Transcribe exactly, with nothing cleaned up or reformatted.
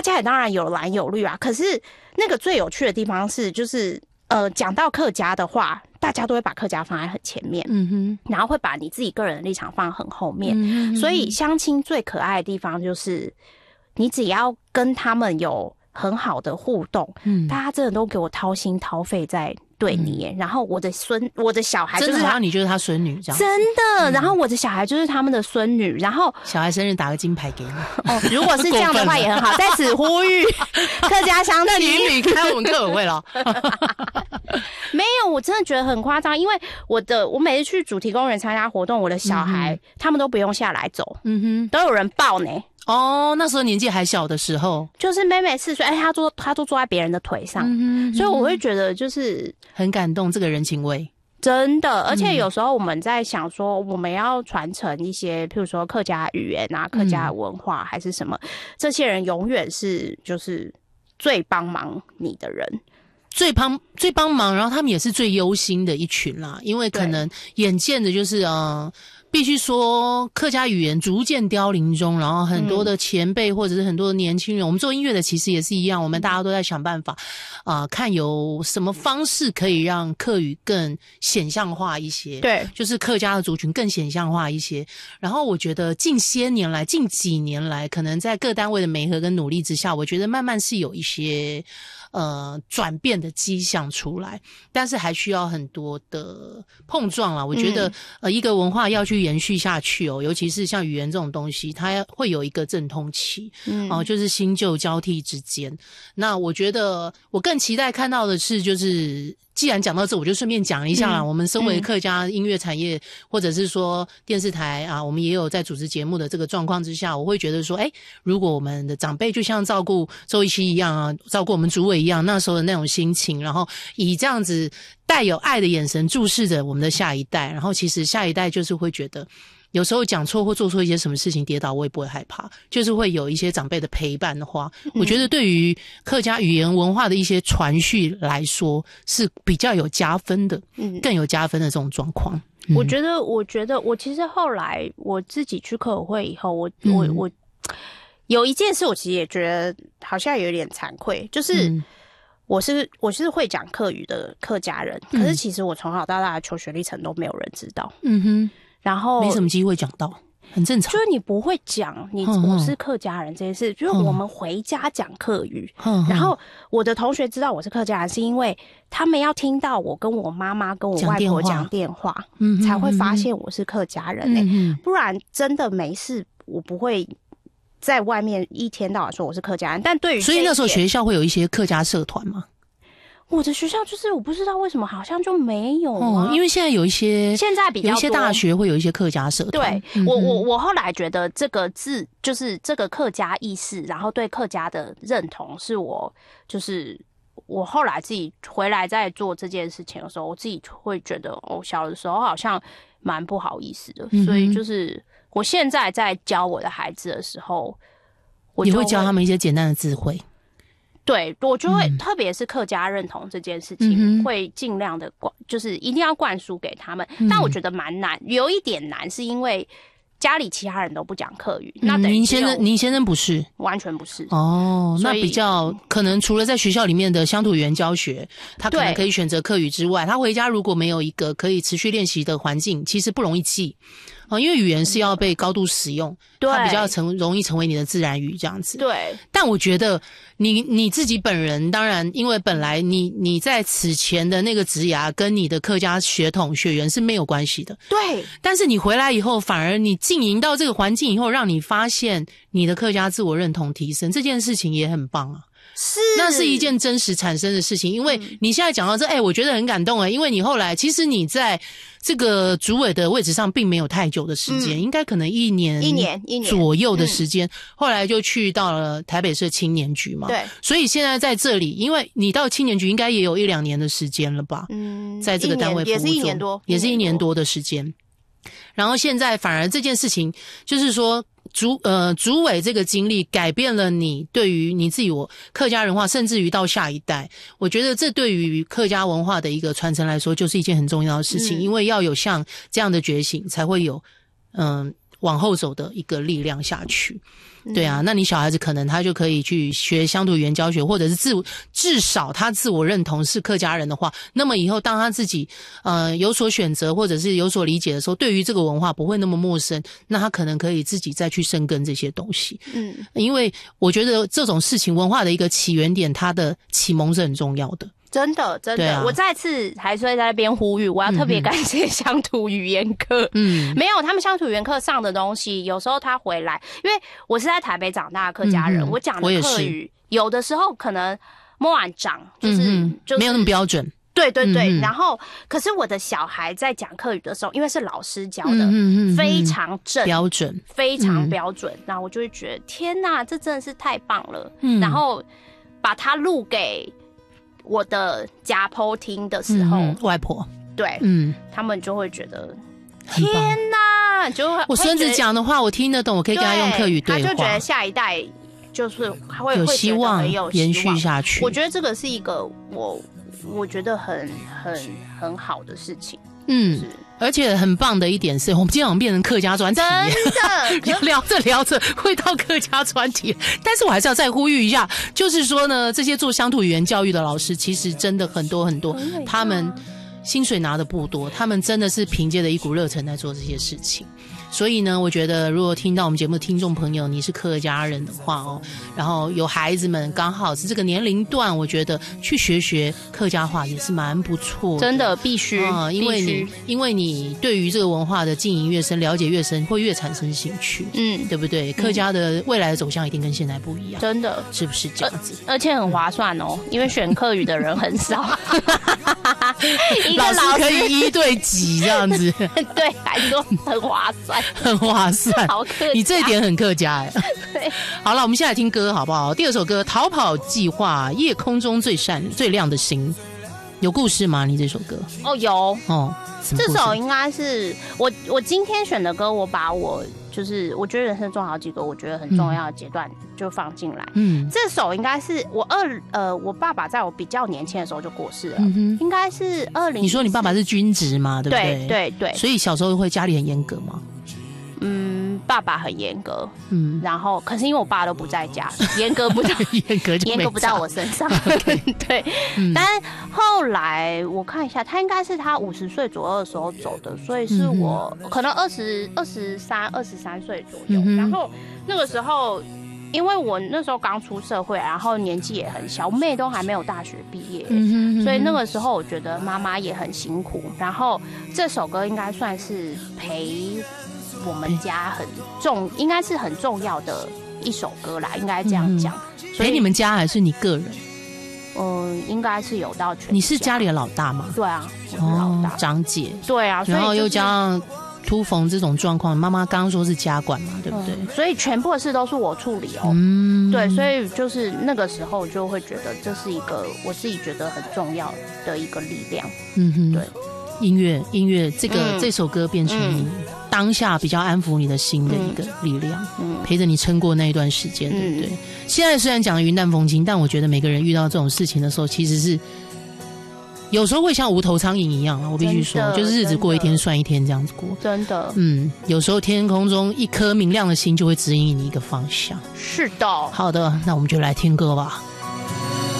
家也当然有蓝有绿啊，可是那个最有趣的地方是，就是呃，讲到客家的话，大家都会把客家放在很前面，嗯哼，然后会把你自己个人的立场放很后面，嗯哼，所以相亲最可爱的地方就是，你只要跟他们有很好的互动，嗯，大家真的都给我掏心掏肺在对你耶、嗯、然后我的孙我的小孩就是他， 真的好像你就是他孙女这样， 真的、嗯、然后我的小孩就是他们的孙女，然后小孩生日打个金牌给你哦，如果是这样的话也很好在此呼吁客家乡亲， 那你离开我们客委会了没有，我真的觉得很夸张，因为我的我每次去主题公园参加活动，我的小孩、嗯、他们都不用下来走，嗯哼，都有人抱呢。 哦，那时候年纪还小的时候， 就是妹妹四岁，哎，她坐，她都坐在别人的腿上，嗯哼，所以我会觉得就是很感动，这个人情味真的。而且有时候我们在想说，我们要传承一些，譬如说客家语言啊、客家文化还是什么，嗯、这些人永远是就是最帮忙你的人。 最帮最帮忙，然后他们也是最忧心的一群啦，因为可能眼见的就是呃，必须说客家语言逐渐凋零中，然后很多的前辈或者是很多的年轻人，嗯、我们做音乐的其实也是一样，我们大家都在想办法啊、呃，看有什么方式可以让客语更显象化一些， 对， 就是客家的族群更显象化一些。然后我觉得近些年来，近几年来，可能在各单位的媒合跟努力之下，我觉得慢慢是有一些。呃，转变的迹象出来，但是还需要很多的碰撞啦。我觉得，嗯、呃，一个文化要去延续下去哦，尤其是像语言这种东西，它会有一个阵痛期，嗯，哦、呃，就是新旧交替之间。那我觉得，我更期待看到的是，就是既然讲到这，我就顺便讲一下啦。嗯、我们身为客家音乐产业，嗯、或者是说电视台啊，我们也有在主持节目的这个状况之下，我会觉得说，哎，如果我们的长辈就像照顾周一期一样啊，照顾我们主委一样，那时候的那种心情，然后以这样子带有爱的眼神注视着我们的下一代，然后其实下一代就是会觉得有时候讲错或做错一些什么事情跌倒我也不会害怕，就是会有一些长辈的陪伴的话，嗯、我觉得对于客家语言文化的一些传续来说是比较有加分的，嗯、更有加分的这种状况。嗯、 我觉得我觉得我其实后来我自己去客委会以后，我我、嗯、我有一件事我其实也觉得好像有点惭愧，就是我是我是会讲客语的客家人，嗯、可是其实我从小到大的求学历程都没有人知道，嗯哼，然后没什么机会讲到，很正常。 就是你不会讲你我是客家人这件事，就是我们回家讲客语，然后我的同学知道我是客家人，是因为他们要听到我跟我妈妈跟我外婆讲电话，才会发现我是客家人欸，嗯、不然真的没事，我不会在外面一天到晚说我是客家人。但对于所以那时候学校会有一些客家社团吗？ 我的学校就是我不知道为什么好像就没有啊， 哦，因为现在有一些现在比较多有一些大学会有一些客家社团。 对，嗯、我我我后来觉得这个字就是这个客家意识，然后对客家的认同，是我就是我后来自己回来在做这件事情的时候，我自己会觉得哦，小的时候好像蛮不好意思的，嗯、所以就是我现在在教我的孩子的时候，我就你会教他们一些简单的智慧。 对，我就会、嗯、特别是客家认同这件事情，嗯、会尽量的灌，就是一定要灌输给他们。嗯、但我觉得蛮难，有一点难，是因为家里其他人都不讲客语，嗯、那等于您先生，您先生不是， 完全不是哦。那比较可能除了在学校里面的乡土语言教学，他可能可以选择客语之外，他回家如果没有一个可以持续练习的环境，其实不容易记。哦，因为语言是要被高度使用，它比较成容易成为你的自然语这样子。 对， 但我觉得你你自己本人，当然，因为本来你你在此前的那个职涯跟你的客家血统血缘是没有关系的。 对， 但是你回来以后，反而你经营到这个环境以后，让你发现你的客家自我认同提升，这件事情也很棒啊。 是， 那是一件真实产生的事情，因为你现在讲到这，哎、欸，我觉得很感动哎，因为你后来其实你在这个主委的位置上并没有太久的时间，嗯、应该可能一年一年一年左右的时间，嗯、后来就去到了台北市青年局嘛， 对， 所以现在在这里，因为你到青年局应该也有一两年的时间了吧，嗯，在这个单位服务也是一年多， 也是一年多的时间，然后现在反而这件事情就是说。主呃主委这个经历改变了你对于你自己我客家人化，甚至于到下一代，我觉得这对于客家文化的一个传承来说，就是一件很重要的事情，嗯、因为要有像这样的觉醒，才会有嗯、呃、 往后走的一个力量下去。对啊，那你小孩子可能他就可以去学乡土语言教学，或者是自至少他自我认同是客家人的话，那么以后当他自己呃有所选择或者是有所理解的时候，对于这个文化不会那么陌生，那他可能可以自己再去深耕这些东西。嗯，因为我觉得这种事情文化的一个起源点，它的启蒙是很重要的。 真的，真的，啊、我再次还是会在那边呼吁，我要特别感谢乡土语言课。嗯，没有他们乡土语言课上的东西，有时候他回来，因为我是在台北长大的客家人，嗯、我讲的客语有的时候可能摸完长，就是、嗯、就是没有那么标准。 对对对，嗯、然后可是我的小孩在讲客语的时候，因为是老师教的，嗯、非常正标准， 非常标准，然后我就会觉得天哪，这真的是太棒了。嗯，然后把它录给我的家婆听的时候， 嗯、外婆对，嗯，他们就会觉得天哪，就会我孙子讲的话我听得懂，我可以跟他用客语对话， 他就觉得下一代就是会有希望延续下去。 我觉得这个是一个我我觉得很很很好的事情。嗯， 而且很棒的一点是，我们今天好像变成客家专题， 真的聊着聊着会到客家专题。但是我还是要再呼吁一下，就是说呢，这些做乡土语言教育的老师，其实真的很多很多，他们薪水拿的不多，他们真的是凭借着一股热忱在做这些事情。所以呢，我觉得如果听到我们节目的听众朋友，你是客家人的话哦，然后有孩子们刚好是这个年龄段，我觉得去学学客家话也是蛮不错的， 真的必须啊、嗯，因为你因为你对于这个文化的经营越深，了解越深，会越产生兴趣，嗯，对不对？客家的未来的走向一定跟现在不一样， 真的是不是这样子？ 而且很划算哦，因为选客语的人很少， 一个老师可以一对几这样子， 对，还说很划算。 很划算， 好客家， 你这一点很客家哎。 对， 好了，我们现在听歌好不好？第二首歌《逃跑计划》，夜空中最闪最亮的星，有故事吗？你这首歌？ 哦，有哦， 这首应该是我我今天选的歌，我把我就是我觉得人生中好几个我觉得很重要的阶段就放进来。嗯，这首应该是我二呃我爸爸在我比较年轻的时候就过世了，嗯、应该是二零。 你说你爸爸是军职吗？对不对？对对对。 所以小时候会家里很严格吗？ 嗯，爸爸很严格，嗯，然后可是因为我爸都不在家，严格不到， 严格严格不到我身上，对。嗯、但后来我看一下，他应该是他五十岁左右的时候走的，所以是我、嗯、可能二十二十三二十三岁左右、嗯。然后那个时候，因为我那时候刚出社会，然后年纪也很小，我妹都还没有大学毕业，嗯、所以那个时候我觉得妈妈也很辛苦。然后这首歌应该算是陪我们家很重，应该是很重要的一首歌啦，应该这样讲。 陪你们家还是你个人？ 嗯，应该是有到全家。 你是家里的老大吗？ 对啊，我是老大、哦， 长姐。 对啊， 然后又加上突逢这种状况，妈妈刚刚说是家管嘛，对不对、嗯？ 所以全部的事都是我处理哦。嗯，对，所以就是那个时候就会觉得这是一个我自己觉得很重要的一个力量。嗯哼，对。 音乐，音乐，这个、嗯、这首歌变成你当下比较安抚你的心的一个力量，嗯、陪着你撑过那一段时间，对不对？嗯、现在虽然讲云淡风轻，但我觉得每个人遇到这种事情的时候，其实是有时候会像无头苍蝇一样啊。我必须说，就是日子过一天算一天这样子过， 真的。 嗯，有时候天空中一颗明亮的星就会指引你一个方向。 是的。 好的，那我们就来听歌吧。